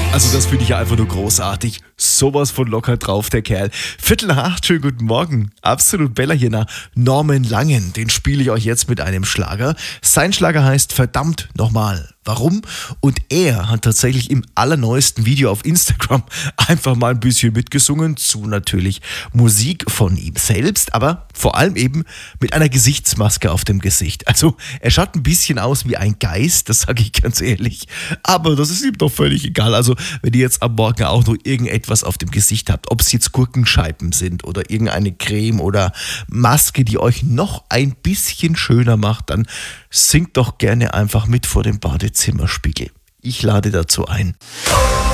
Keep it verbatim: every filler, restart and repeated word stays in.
Also das finde ich ja einfach nur großartig. Sowas von locker drauf, der Kerl. Viertel nach acht, schönen guten Morgen. Absolut Bella hier nach Norman Langen. Den spiele ich euch jetzt mit einem Schlager. Sein Schlager heißt Verdammt nochmal. Warum? Und er hat tatsächlich im allerneuesten Video auf Instagram einfach mal ein bisschen mitgesungen zu natürlich Musik von ihm selbst, aber vor allem eben mit einer Gesichtsmaske auf dem Gesicht. Also er schaut ein bisschen aus wie ein Geist, das sage ich ganz ehrlich, aber das ist ihm doch völlig egal. Also wenn ihr jetzt am Morgen auch noch irgendetwas auf dem Gesicht habt, ob es jetzt Gurkenscheiben sind oder irgendeine Creme oder Maske, die euch noch ein bisschen schöner macht, dann singt doch gerne einfach mit vor dem Badezimmerspiegel. Ich lade dazu ein.